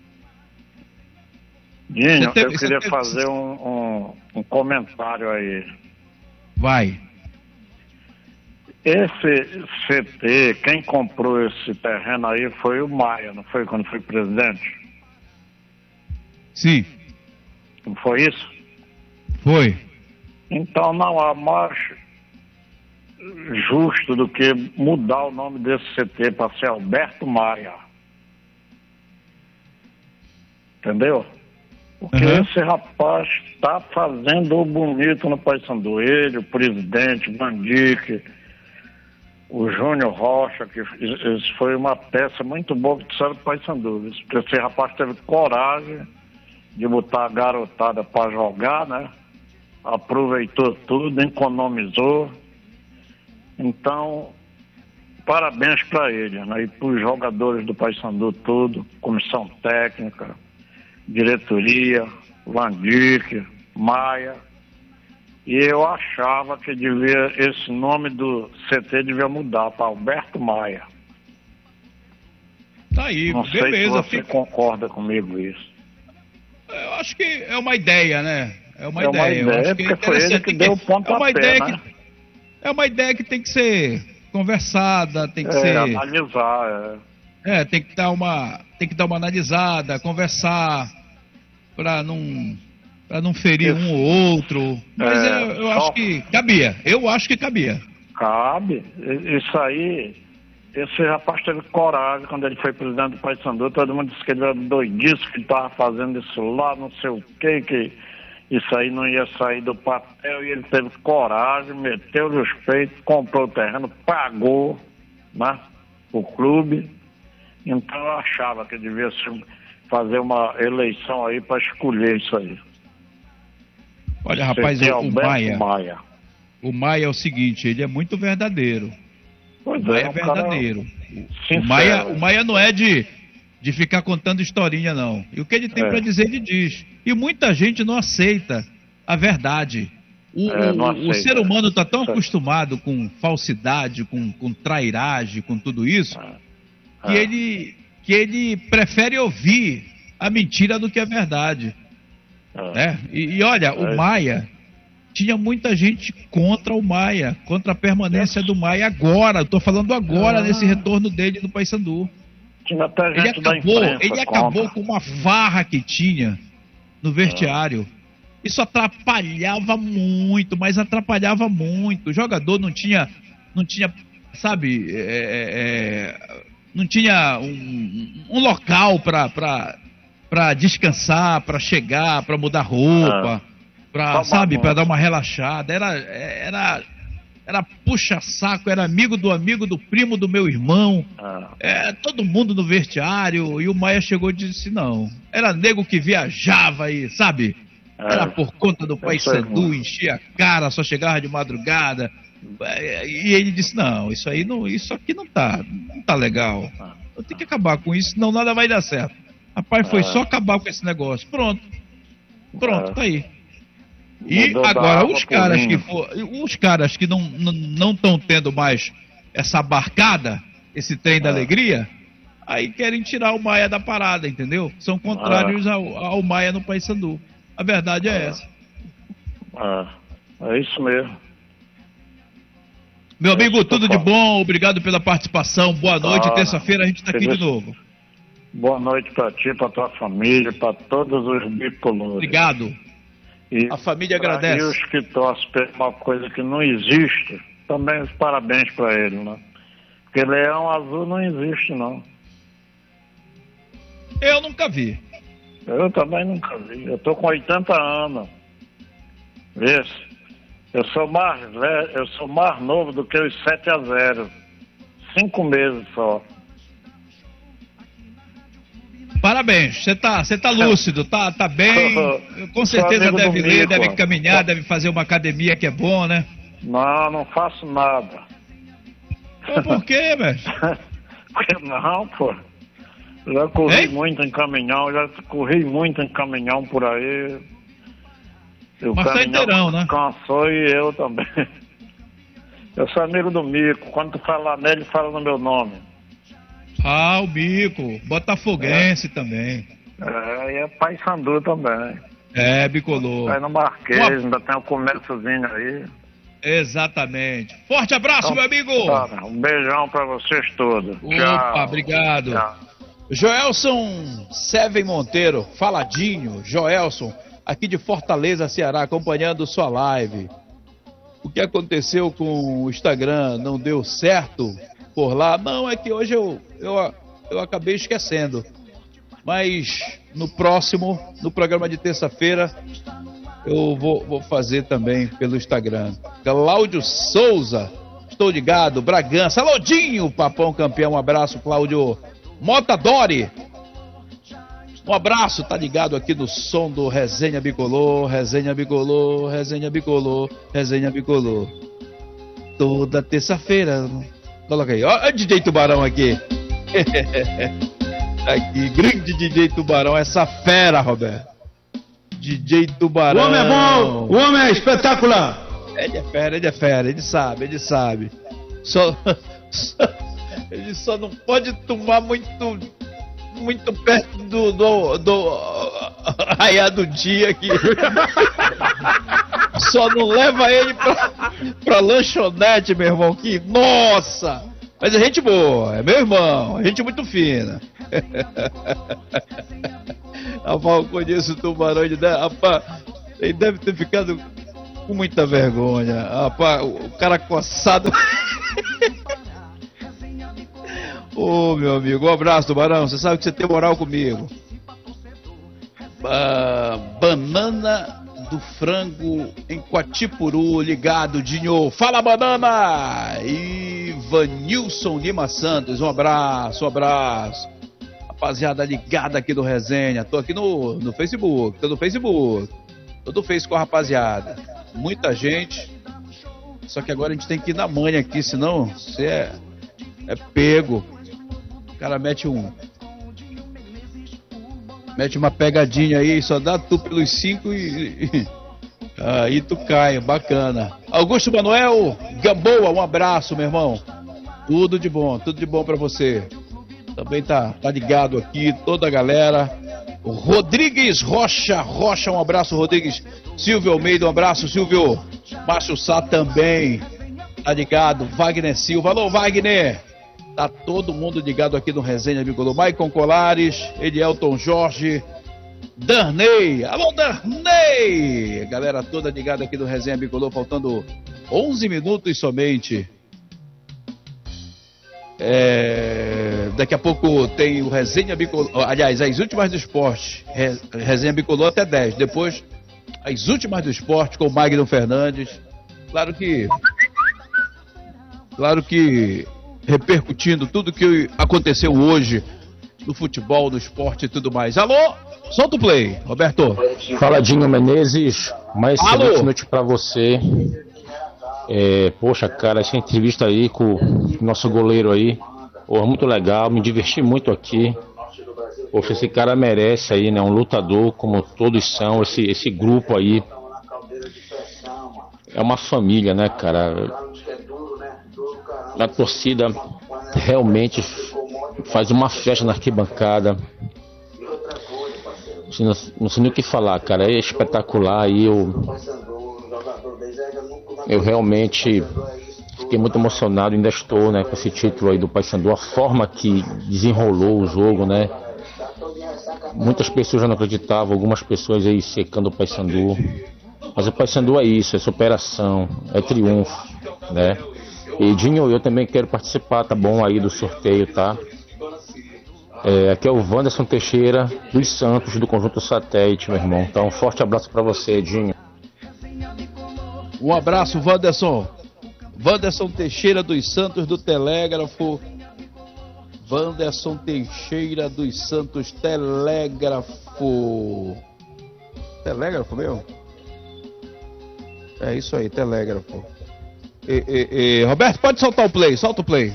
Dinho, eu queria fazer um comentário aí. Vai. Esse CT, quem comprou esse terreno aí foi o Maia, não foi quando foi presidente? Sim. Não foi isso? Foi. Então não há mais justo do que mudar o nome desse CT para ser Alberto Maia. Entendeu? Porque esse rapaz está fazendo o bonito no Paysandu. Ele, o presidente, o Mandique, o Júnior Rocha, que isso foi uma peça muito boa que trouxeram para o Paysandu. Porque esse rapaz teve coragem de botar a garotada para jogar, né? Aproveitou tudo, economizou. Então, parabéns para ele, né? E para os jogadores do Paysandu tudo, comissão técnica, diretoria, Vandique, Maia. E eu achava que esse nome do CT devia mudar para Alberto Maia. Tá aí, não beleza. Sei se você concorda comigo isso. Eu acho que é uma ideia, né? É uma ideia. Eu acho porque foi ele que deu o pontapé, né? É uma ideia que tem que ser conversada, tem que ser... analisar, Tem que dar uma analisada, conversar, para não ferir um ou outro. Mas eu acho que cabia. Eu acho que cabia. Cabe. Isso aí, esse rapaz teve coragem quando ele foi presidente do Paysandu. Todo mundo disse que ele era doidíssimo, que ele estava fazendo isso lá, não sei o quê, que isso aí não ia sair do papel. E ele teve coragem, meteu os peitos, comprou o terreno, pagou, né, o clube. Então eu achava que devia fazer uma eleição aí para escolher isso aí. Olha, rapaz, o Maia é o seguinte, ele é muito verdadeiro. Pois o Maia é verdadeiro. O Maia não é de ficar contando historinha, não. E o que ele tem para dizer, ele diz. E muita gente não aceita a verdade. O ser humano está tão acostumado com falsidade, com trairagem, com tudo isso, que ele prefere ouvir a mentira do que a verdade. E olha, o Maia, tinha muita gente contra o Maia, contra a permanência do Maia agora. Estou falando agora, nesse retorno dele no Paysandu. Ele acabou com uma farra que tinha no vestiário. Isso atrapalhava muito, mas atrapalhava muito. O jogador não tinha, sabe, não tinha um local para descansar, para chegar, para mudar roupa, para dar uma relaxada. Era puxa-saco, era amigo do primo do meu irmão, todo mundo no vestiário. E o Maia chegou e disse: não, era nego que viajava aí, sabe? Era por conta do Paysandu, enchia a cara, só chegava de madrugada. E ele disse: não, isso aqui não tá legal. Eu tenho que acabar com isso, senão nada vai dar certo. Rapaz, foi só acabar com esse negócio. Pronto, tá aí. E agora os caras que não estão tendo mais essa barcada, esse trem da alegria, aí querem tirar o Maia da parada, entendeu? São contrários ao Maia no Paysandu. A verdade é essa. É isso mesmo. Meu amigo, tudo de bom, obrigado pela participação. Boa noite, terça-feira a gente está aqui de novo. Boa noite para ti, para tua família, para todos os bicolores. Obrigado. E a família agradece. E os que torcem por uma coisa que não existe, também os parabéns para ele, né? Porque leão azul não existe, não. Eu nunca vi. Eu também nunca vi. Eu tô com 80 anos. Vê? Eu sou mais velho, eu sou mais novo do que os 7-0. 5 meses só. Parabéns, você tá lúcido, tá bem, com certeza deve ler, deve caminhar, deve fazer uma academia que é bom, né? Não faço nada. Por quê, velho? Não, pô. Já corri muito em caminhão, por aí. Mas tá inteirão, né? Cansou e eu também. Eu sou amigo do Mico, quando tu falar nele, fala no meu nome. O Bico, botafoguense também. E é Paysandu também. Bicolor. Aí no Marquês, ainda tem um comérciozinho aí. Exatamente. Forte abraço, meu amigo. Um beijão pra vocês todos. Tchau. Obrigado. Tchau. Joelson Seven Monteiro, faladinho, Joelson, aqui de Fortaleza, Ceará, acompanhando sua live. O que aconteceu com o Instagram não deu certo por lá? Não, é que hoje eu acabei esquecendo. Mas no programa de terça-feira, eu vou fazer também pelo Instagram. Cláudio Souza, estou ligado, Bragança, Lodinho, Papão Campeão, um abraço, Cláudio. Motadori, um abraço, tá ligado aqui no som do Resenha Bicolor, Resenha Bicolor, Resenha Bicolor, Resenha Bicolor. Toda terça-feira. Coloca aí, ó, DJ Tubarão aqui. Aqui, grande DJ Tubarão, essa fera, Roberto. DJ Tubarão. O homem é bom, o homem é espetacular. Ele é fera, ele sabe. Ele só não pode tomar muito perto do raiar do dia aqui. Só não leva ele pra lanchonete, meu irmão, que, nossa, Mas é gente boa, é meu irmão, é gente muito fina. Rapaz, eu conheço o Tubarão, rapaz, ele deve ter ficado com muita vergonha. Rapaz, o cara coçado. Ô, meu amigo, um abraço, Tubarão, você sabe que você tem moral comigo. Banana do frango em Quatipuru, ligado, Dinho. Fala, Banana! Ivanilson Lima Santos, um abraço. Rapaziada ligada aqui do Resenha. Tô aqui no Facebook, tô no Face com a rapaziada. Muita gente. Só que agora a gente tem que ir na manha aqui, senão você é pego. O cara mete uma pegadinha aí, só dá tu pelos 5 e aí tu cai, bacana. Augusto Manuel Gamboa, um abraço, meu irmão. Tudo de bom pra você. Também tá ligado aqui, toda a galera. Rodrigues Rocha, um abraço, Rodrigues. Silvio Almeida, um abraço, Silvio. Márcio Sá também, tá ligado. Wagner Silva, alô, Wagner. Tá todo mundo ligado aqui no Resenha Bicolor. Maicon Colares, Elielton Jorge, Darney. Alô, Darney! Galera toda ligada aqui no Resenha Bicolor, faltando 11 minutos somente. Daqui a pouco tem o Resenha Bicolor. Aliás, as últimas do esporte. Resenha Bicolor até 10. Depois, as últimas do esporte com o Magno Fernandes. Claro que repercutindo tudo que aconteceu hoje no futebol, no esporte e tudo mais. Alô? Solta o play, Roberto. Fala, Dinho Menezes. Uma excelente noite pra você. Poxa, cara, essa entrevista aí com o nosso goleiro aí, muito legal, me diverti muito aqui. Poxa, esse cara merece aí, né? Um lutador, como todos são, esse grupo aí. É uma família, né, cara? A torcida realmente faz uma festa na arquibancada. Não sei nem o que falar, cara. É espetacular. Aí eu realmente fiquei muito emocionado. Ainda estou, né, com esse título aí do Paysandu. A forma que desenrolou o jogo, né? Muitas pessoas já não acreditavam. Algumas pessoas aí secando o Paysandu. Mas o Paysandu é isso, é superação, é triunfo, né? E Dinho, eu também quero participar, tá bom, aí do sorteio, tá? Aqui é o Wanderson Teixeira dos Santos, do Conjunto Satélite, meu irmão. Então, um forte abraço pra você, Dinho. Um abraço, Wanderson. Wanderson Teixeira dos Santos, do Telégrafo. Wanderson Teixeira dos Santos, Telégrafo. Telégrafo mesmo? É isso aí, Telégrafo. Roberto, pode soltar o play, solta o play.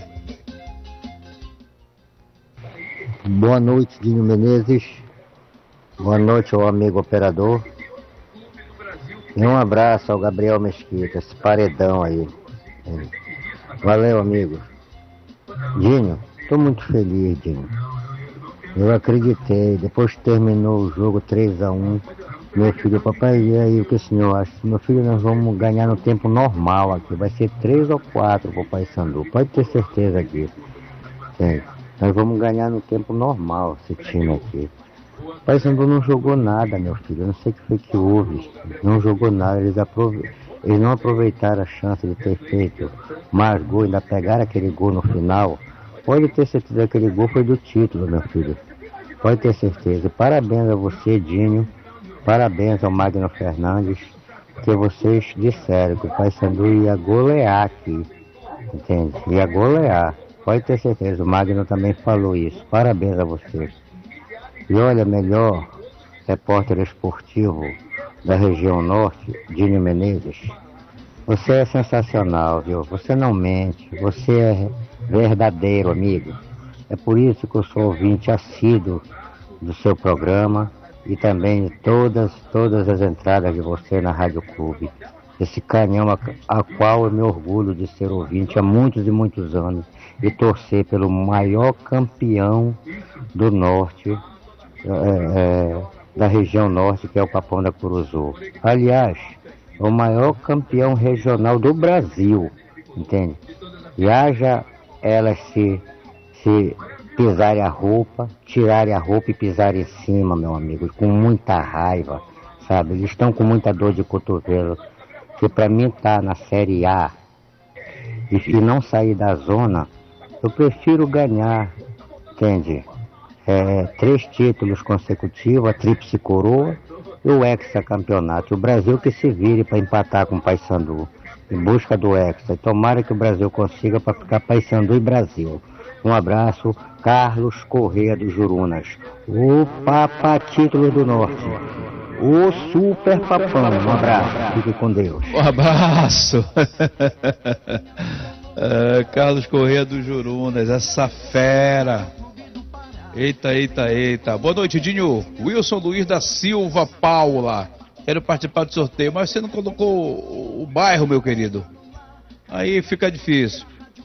Boa noite, Dinho Menezes. Boa noite ao amigo operador. E um abraço ao Gabriel Mesquita, esse paredão aí. Valeu, amigo. Dinho, estou muito feliz, Dinho. Eu acreditei, depois que terminou o jogo 3-1, meu filho, papai, e aí, o que o senhor acha? Meu filho, nós vamos ganhar no tempo normal aqui, vai ser 3 ou 4 pro Paysandu, pode ter certeza disso. Sim. Nós vamos ganhar no tempo normal, esse time aqui. O Paysandu não jogou nada, meu filho, eu não sei o que foi que houve, não jogou nada, eles não aproveitaram a chance de ter feito mais gol, ainda pegaram aquele gol no final. Pode ter certeza que aquele gol foi do título, meu filho, pode ter certeza. Parabéns a você, Dinho. Parabéns ao Magno Fernandes, que vocês disseram que o Paysandu ia golear aqui, entende? Ia golear, pode ter certeza, o Magno também falou isso. Parabéns a vocês. E olha, melhor repórter esportivo da região norte, Dinho Menezes, você é sensacional, viu? Você não mente, você é verdadeiro, amigo. É por isso que eu sou ouvinte assíduo do seu programa. E também todas as entradas de você na Rádio Clube. Esse canhão a qual eu me orgulho de ser ouvinte há muitos e muitos anos e torcer pelo maior campeão do norte, da região norte, que é o Papão da Curuzu. Aliás, o maior campeão regional do Brasil, entende? E haja elas se pisarem a roupa, tirarem a roupa e pisarem em cima, meu amigo, com muita raiva, sabe? Eles estão com muita dor de cotovelo, que pra mim tá na Série A e não sair da zona, eu prefiro ganhar, entende? 3 títulos consecutivos, a tríplice coroa e o hexacampeonato. O Brasil que se vire para empatar com o Paysandu, em busca do hexa. Tomara que o Brasil consiga para ficar Paysandu e Brasil. Um abraço, Carlos Corrêa dos Jurunas, o Papa Título do Norte, o Super Papão. Um abraço, fique com Deus. Um abraço. Carlos Corrêa dos Jurunas, essa fera. Eita. Boa noite, Dinho. Wilson Luiz da Silva Paula. Quero participar do sorteio, mas você não colocou o bairro, meu querido. Aí fica difícil.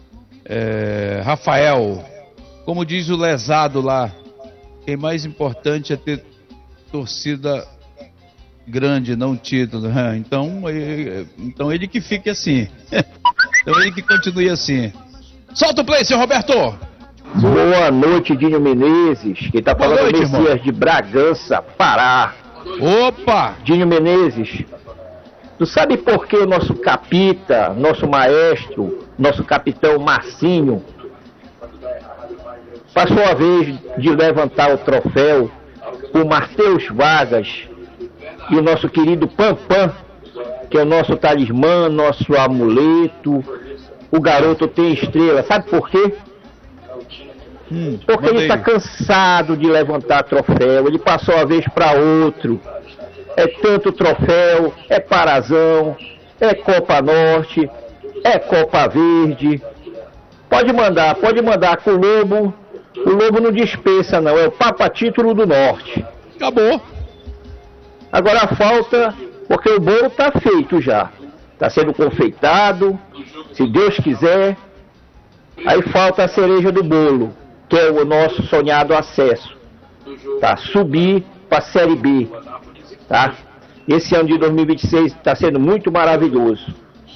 Rafael, como diz o lesado lá, o mais importante é ter torcida grande, não título. Então ele que fique assim. Então ele que continue assim. Solta o play, seu Roberto. Boa noite, Dinho Menezes. Quem tá falando é o Messias de Bragança, Pará. Opa! Dinho Menezes, tu sabe por que o nosso capita, nosso maestro, nosso capitão Marcinho passou a vez de levantar o troféu, o Matheus Vargas e o nosso querido Pampam, que é o nosso talismã, nosso amuleto, o garoto tem estrela. Sabe por quê? Porque ele está cansado de levantar troféu, ele passou a vez para outro. É tanto troféu, é Parazão, é Copa Norte, é Copa Verde. Pode mandar com o Lobo não dispensa não, é o Papa Título do Norte. Acabou. Agora falta, porque o bolo está feito já, está sendo confeitado, se Deus quiser. Aí falta a cereja do bolo, que é o nosso sonhado acesso, tá? Subir para a Série B, tá? Esse ano de 2026 está sendo muito maravilhoso.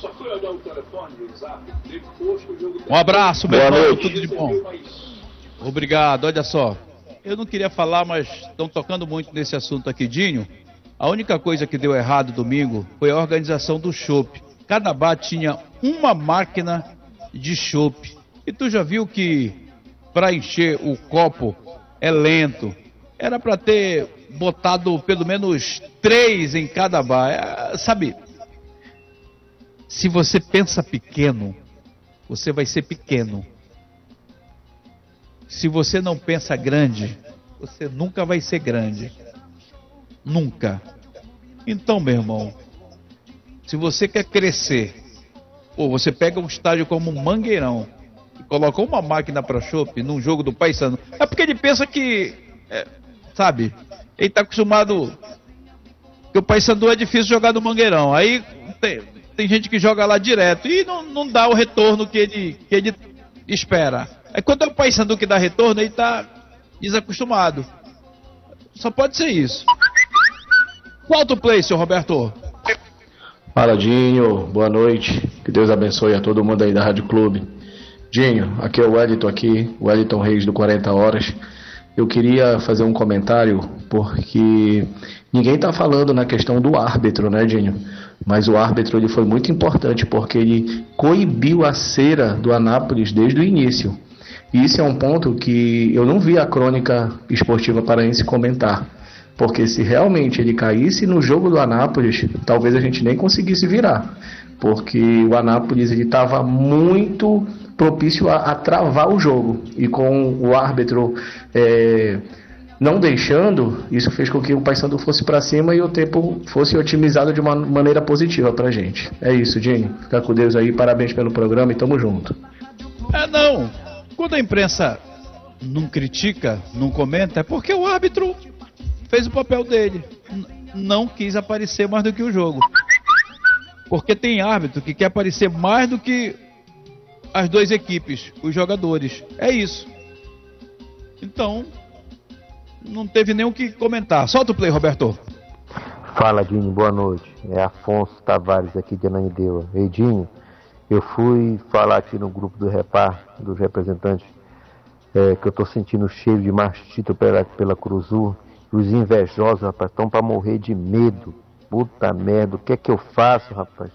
Um abraço, meu irmão, tudo de bom. Obrigado, olha só. Eu não queria falar, mas estão tocando muito nesse assunto aqui, Dinho. A única coisa que deu errado domingo foi a organização do chopp. Cada bar tinha uma máquina de chopp. E tu já viu que para encher o copo é lento. Era para ter botado pelo menos 3 em cada bar. Sabe, se você pensa pequeno, você vai ser pequeno. Se você não pensa grande, você nunca vai ser grande. Nunca. Então, meu irmão, se você quer crescer, você pega um estádio como um Mangueirão, colocou uma máquina para chopp num jogo do Paysandu, é porque ele pensa que, sabe, ele tá acostumado que o Paysandu é difícil jogar no Mangueirão, aí tem gente que joga lá direto e não dá o retorno que ele espera. Aí quando é o Paysandu que dá retorno, ele tá desacostumado. Só pode ser isso. Solta o play, seu Roberto. Fala, Dinho, boa noite, que Deus abençoe a todo mundo aí da Rádio Clube. Dinho, aqui é o Wellington Reis do 40 Horas. Eu queria fazer um comentário, porque ninguém está falando na questão do árbitro, né, Dinho? Mas o árbitro ele foi muito importante, porque ele coibiu a cera do Anápolis desde o início. E isso é um ponto que eu não vi a crônica esportiva paraense comentar. Porque se realmente ele caísse no jogo do Anápolis, talvez a gente nem conseguisse virar. Porque o Anápolis estava muito propício a travar o jogo. E com o árbitro não deixando, isso fez com que o Paysandu fosse para cima e o tempo fosse otimizado de uma maneira positiva para a gente. É isso, Dinho. Fica com Deus aí, parabéns pelo programa e tamo junto. Não. Quando a imprensa não critica, não comenta, é porque o árbitro fez o papel dele. Não quis aparecer mais do que o jogo. Porque tem árbitro que quer aparecer mais do que as 2 equipes, os jogadores. É isso. Então, não teve nem o que comentar. Solta o play, Roberto. Fala, Dinho, boa noite. É Afonso Tavares aqui de Ananindeua. Ei, Dinho, Eu fui falar aqui no grupo do Repar, dos representantes, que eu tô sentindo cheiro de mastito pela Cruzul. Os invejosos, rapaz, estão pra morrer de medo. Puta merda, o que é que eu faço, rapaz?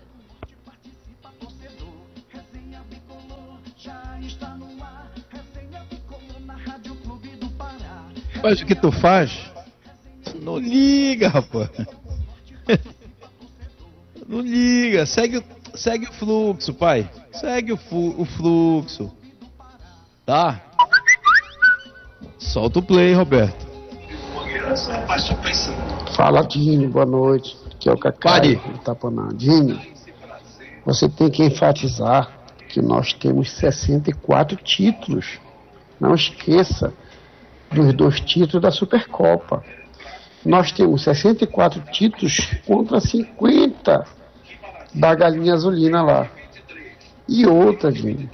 Mas o que tu faz? Não liga, rapaz. Não liga, segue o fluxo, pai. Segue o fluxo. Tá? Solta o play, Roberto. Fala, Dinho, boa noite. Aqui é o Cacá do Tapanã. Dinho, você tem que enfatizar que nós temos 64 títulos. Não esqueça dos 2 títulos da Supercopa. Nós temos 64 títulos contra 50 da Galinha Azulina lá. E outra, Dinho,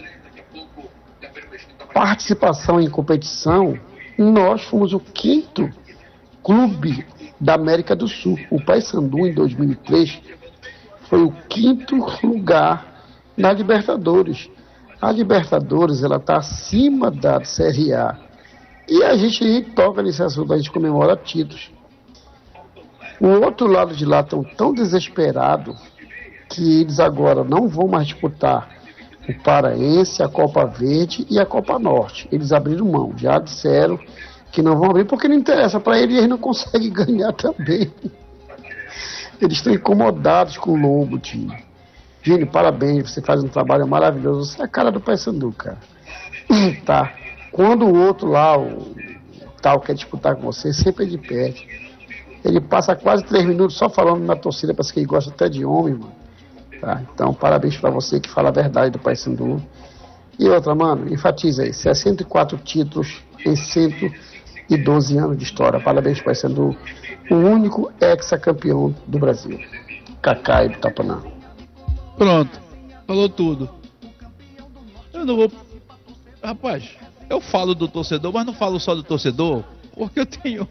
participação em competição, nós fomos o 5º clube da América do Sul. O Paysandu, em 2003, foi o 5º lugar na Libertadores. A Libertadores, ela está acima da Série A. E a gente toca nesse assunto, a gente comemora títulos. O outro lado de lá estão tão desesperados que eles agora não vão mais disputar o Paraense, a Copa Verde e a Copa Norte. Eles abriram mão, já disseram que não vão abrir porque não interessa para eles e eles não conseguem ganhar também. Eles estão incomodados com o Lobo, Dinho. Dinho, parabéns, você faz um trabalho maravilhoso. Você é a cara do Paysandu, cara. Tá. Quando o outro lá, o tal, quer disputar com você, sempre ele perde. Ele passa quase 3 minutos só falando na torcida, parece que ele gosta até de homem, mano. Tá? Então, parabéns pra você que fala a verdade do Paysandu. E outra, mano, enfatiza aí, 64 títulos em 112 anos de história. Parabéns, Paysandu. O único ex-campeão do Brasil. Cacá do Tapanã. Pronto, falou tudo. Eu não vou... Rapaz, eu falo do torcedor, mas não falo só do torcedor, porque eu tenho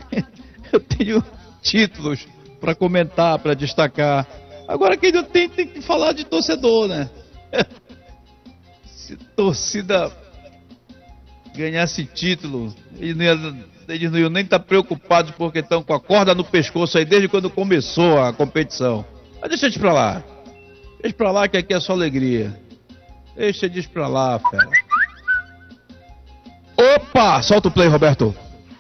títulos para comentar, para destacar. Agora quem não tem que falar de torcedor, né? Se torcida ganhasse título, eles não iam nem estar preocupados porque estão com a corda no pescoço aí desde quando começou a competição. Mas deixa isso pra lá. Deixa pra lá que aqui é só alegria. Deixa disso pra lá, fera. Opa! Solta o play, Roberto.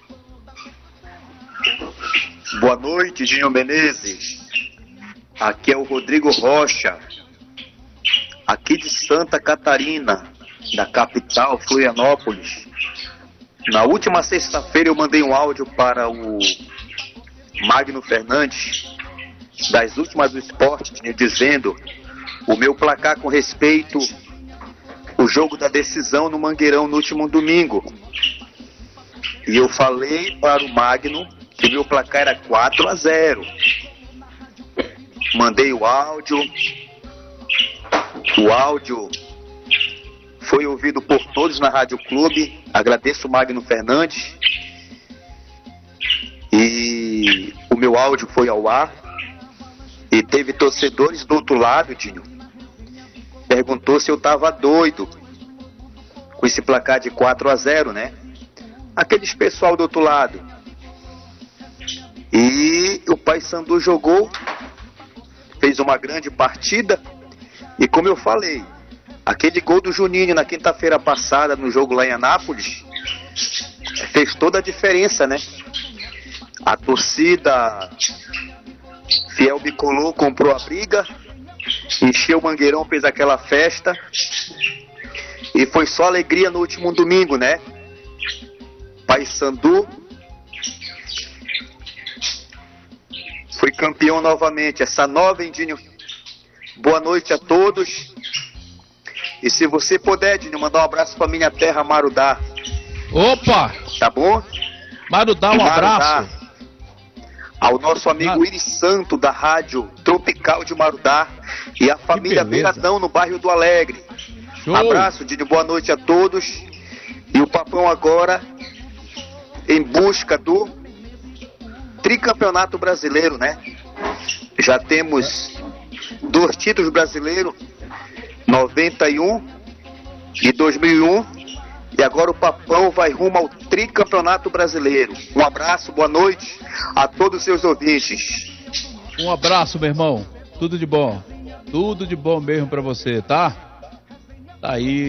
Boa noite, Dinho Menezes. Aqui é o Rodrigo Rocha, aqui de Santa Catarina, da capital, Florianópolis. Na última sexta-feira eu mandei um áudio para o Magno Fernandes, das últimas do esporte, dizendo o meu placar com respeito ao jogo da decisão no Mangueirão no último domingo. E eu falei para o Magno que meu placar era 4-0. Mandei o áudio foi ouvido por todos na Rádio Clube. Agradeço o Magno Fernandes. E o meu áudio foi ao ar. E teve torcedores do outro lado, Dinho. Perguntou se eu tava doido com esse placar de 4-0, né? Aqueles pessoal do outro lado. E o Paysandu jogou, fez uma grande partida. E como eu falei, aquele gol do Juninho na quinta-feira passada no jogo lá em Anápolis fez toda a diferença, né? A torcida fiel bicolor, comprou a briga, encheu o Mangueirão, fez aquela festa e foi só alegria no último domingo, né? Paysandu foi campeão novamente. Essa nova, hein, Dinho? Boa noite a todos. E se você puder, Dinho, mandar um abraço pra minha terra, Marudá. Opa! Tá bom? Marudá, um abraço. Ao nosso amigo Iris Santo, da Rádio Tropical de Marudá. E a família Beiradão, no bairro do Alegre. Show. Abraço, Dinho, boa noite a todos. E o Papão agora em busca do tricampeonato brasileiro, né? Já temos 2 títulos brasileiros. 91 e 2001. E agora o Papão vai rumo ao tricampeonato brasileiro. Um abraço, boa noite a todos os seus ouvintes. Um abraço, meu irmão. Tudo de bom. Tudo de bom mesmo pra você, tá? Tá aí.